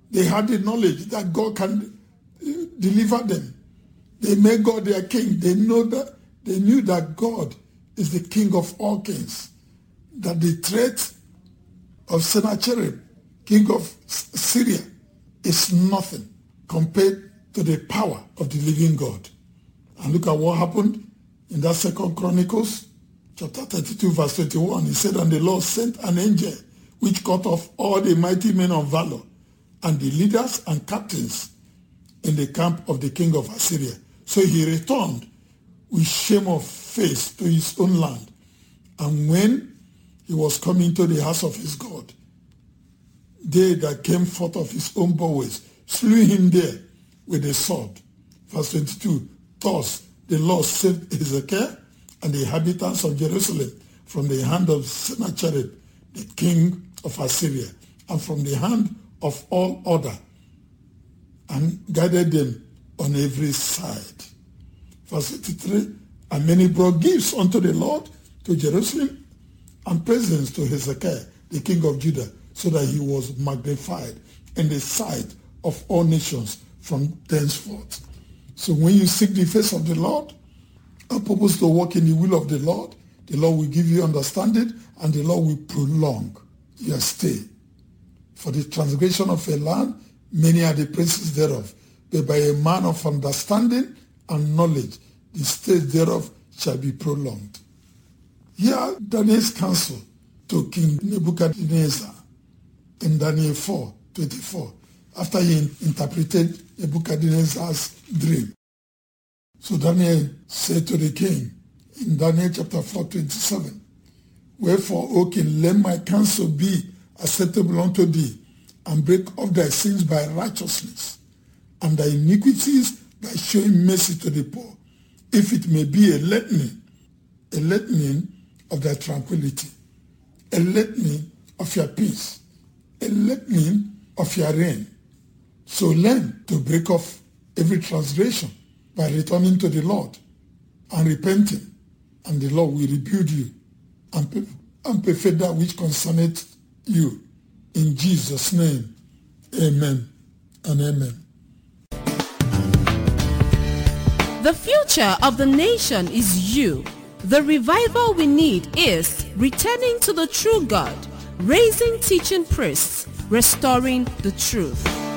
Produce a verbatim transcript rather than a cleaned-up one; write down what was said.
They had the knowledge that God can deliver them. They made God their king. They know that they knew that God is the king of all kings. That the threat of Sennacherib, king of Syria, is nothing compared to the power of the living God. And look at what happened in that Second Chronicles, chapter thirty-two, verse twenty-one. He said, and the Lord sent an angel which cut off all the mighty men of valor and the leaders and captains in the camp of the king of Assyria. So he returned with shame of face to his own land. And when he was coming to the house of his God, they that came forth of his own bowels slew him there with a sword. Verse twenty-two, thus the Lord saved Hezekiah and the inhabitants of Jerusalem from the hand of Sennacherib, the king of Assyria, and from the hand of all other, and guided them on every side. Verse eighty-three, and many brought gifts unto the Lord to Jerusalem, and presents to Hezekiah, the king of Judah, so that he was magnified in the sight of all nations from thenceforth. So when you seek the face of the Lord and purpose to walk in the will of the Lord, the Lord will give you understanding, and the Lord will prolong your stay. For the transgression of a land, many are the princes thereof, but by a man of understanding and knowledge, the stay thereof shall be prolonged. Here, Daniel's counsel to King Nebuchadnezzar in Daniel four twenty-four, after he interpreted Nebuchadnezzar's dream. So Daniel said to the king in Daniel chapter four twenty-seven, wherefore, O king, let my counsel be acceptable unto thee, and break off thy sins by righteousness, and thy iniquities by showing mercy to the poor, if it may be a lightening, a lightening of thy tranquility, a lightening of your peace, a lightening of your reign. So learn to break off every transgression by returning to the Lord and repenting, and the Lord will rebuild you and, and perfect that which concerneth you. In Jesus' name, amen and amen. The future of the nation is you. The revival we need is returning to the true God, raising teaching priests, restoring the truth.